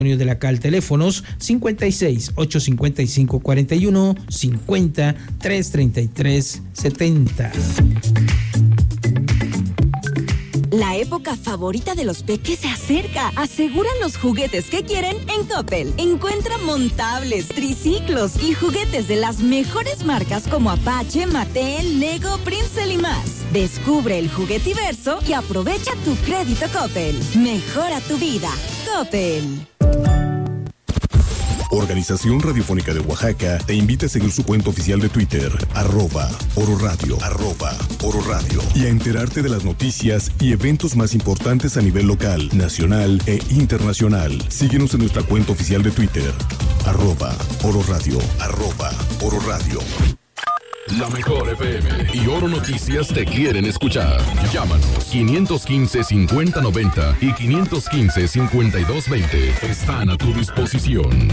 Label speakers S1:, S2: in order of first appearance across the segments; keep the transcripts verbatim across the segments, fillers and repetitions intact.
S1: de la C A L, teléfonos cincuenta y seis, ochocientos cincuenta y cinco, cuarenta y uno, cincuenta, trescientos treinta y tres, setenta.
S2: La época favorita de los peques se acerca. Aseguran los juguetes que quieren en Coppel. Encuentra montables, triciclos y juguetes de las mejores marcas como Apache, Mattel, Lego, Princeton y más. Descubre el juguetiverso y aprovecha tu crédito Coppel. Mejora tu vida. Coppel.
S3: Organización Radiofónica de Oaxaca te invita a seguir su cuenta oficial de Twitter, arroba Oro Radio, arroba Oro Radio, y a enterarte de las noticias y eventos más importantes a nivel local, nacional e internacional. Síguenos en nuestra cuenta oficial de Twitter, arroba Oro Radio, arroba Oro Radio.
S4: La mejor F M y Oro Noticias te quieren escuchar. Llámanos quinientos quince, cincuenta noventa y quinientos quince, cincuenta y dos veinte. Están a tu disposición.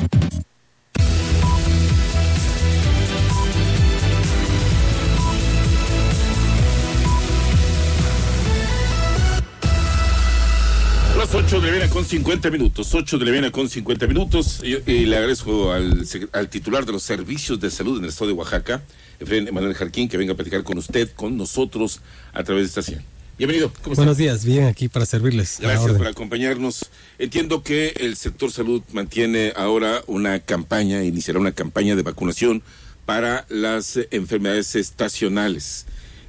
S5: Las ocho de la mañana con cincuenta minutos, ocho de la mañana con cincuenta minutos, y, y le agradezco al, al titular de los servicios de salud en el estado de Oaxaca, Efraín Emanuel Jarquín, que venga a platicar con usted, con nosotros, a través de esta estación. Bienvenido, ¿cómo está?
S6: Buenos días, bien, aquí para servirles.
S5: Gracias por acompañarnos. Entiendo que el sector salud mantiene ahora una campaña, iniciará una campaña de vacunación para las enfermedades estacionales,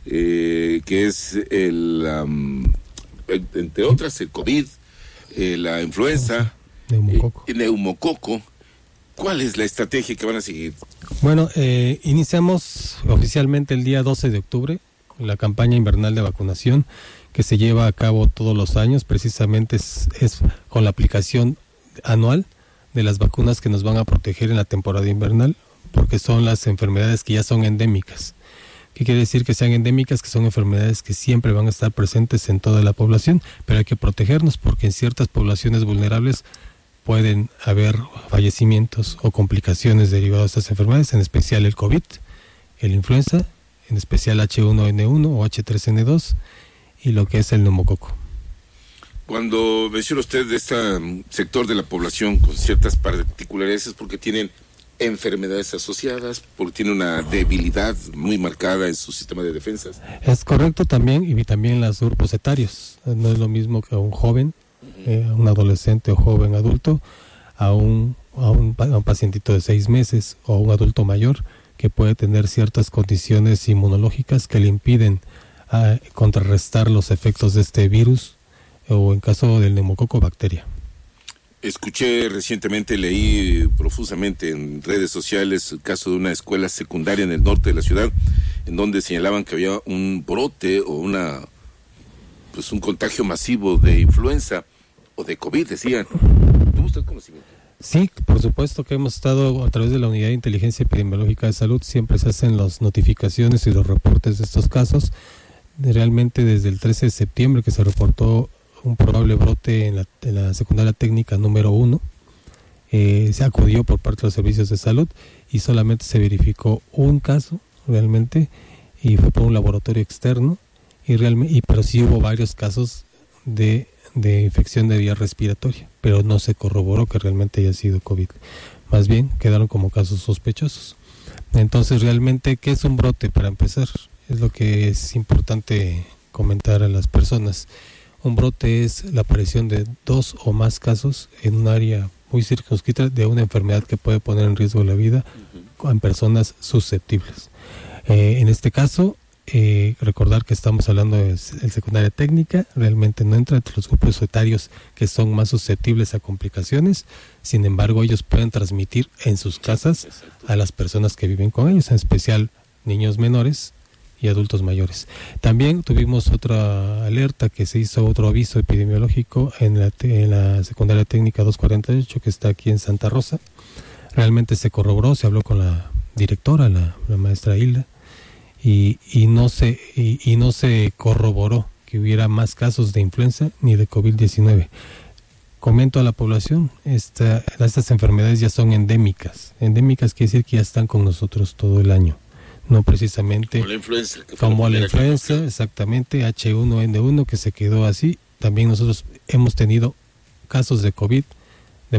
S5: eh, que es el, um, entre otras, el COVID, eh, la influenza,
S6: neumococo.
S5: Eh, neumococo. ¿Cuál es la estrategia que van a seguir?
S6: Bueno, eh, iniciamos oficialmente el día doce de octubre la campaña invernal de vacunación que se lleva a cabo todos los años. Precisamente es, es con la aplicación anual de las vacunas que nos van a proteger en la temporada invernal, porque son las enfermedades que ya son endémicas. ¿Qué quiere decir que sean endémicas? Que son enfermedades que siempre van a estar presentes en toda la población, pero hay que protegernos porque en ciertas poblaciones vulnerables pueden haber fallecimientos o complicaciones derivadas de estas enfermedades, en especial el COVID, el influenza, en especial H uno N uno o H tres N dos y lo que es el neumococo.
S5: Cuando menciona usted de este sector de la población con ciertas particularidades, porque tienen enfermedades asociadas, porque tiene una debilidad muy marcada en su sistema de defensas.
S6: Es correcto también, y también los grupos etarios. No es lo mismo que a un joven, eh, a un adolescente o joven adulto, a un, a un, a un pacientito de seis meses o un adulto mayor que puede tener ciertas condiciones inmunológicas que le impiden uh, contrarrestar los efectos de este virus, o en caso del neumococo, bacteria.
S5: Escuché recientemente, leí profusamente en redes sociales el caso de una escuela secundaria en el norte de la ciudad, en donde señalaban que había un brote o una pues un contagio masivo de influenza o de COVID, decían. ¿Tuvo usted conocimiento?
S6: Sí, por supuesto que hemos estado a través de la Unidad de Inteligencia Epidemiológica de Salud, siempre se hacen las notificaciones y los reportes de estos casos. Realmente desde el trece de septiembre que se reportó un probable brote en la, en la secundaria técnica número uno, eh, se acudió por parte de los servicios de salud y solamente se verificó un caso realmente, y fue por un laboratorio externo, y realmente, y, pero sí hubo varios casos de, de infección de vía respiratoria, pero no se corroboró que realmente haya sido COVID. Más bien quedaron como casos sospechosos. Entonces, realmente, ¿qué es un brote? Para empezar, es lo que es importante comentar a las personas. Un brote es la aparición de dos o más casos en un área muy circunscrita de una enfermedad que puede poner en riesgo la vida uh-huh. en personas susceptibles. Eh, en este caso, eh, recordar que estamos hablando de secundaria técnica, realmente no entra entre los grupos etarios que son más susceptibles a complicaciones. Sin embargo, ellos pueden transmitir en sus casas a las personas que viven con ellos, en especial niños menores y adultos mayores. También tuvimos otra alerta, que se hizo otro aviso epidemiológico en la, en la secundaria técnica doscientos cuarenta y ocho, que está aquí en Santa Rosa. Realmente se corroboró, se habló con la directora, la, la maestra Hilda, y, y, no se, y, y no se corroboró que hubiera más casos de influenza ni de COVID diecinueve. Comento a la población, esta, estas enfermedades ya son endémicas. Endémicas quiere decir que ya están con nosotros todo el año. No precisamente
S5: como la influenza, que
S6: como la influenza, exactamente, H uno N uno, que se quedó así. También nosotros hemos tenido casos de COVID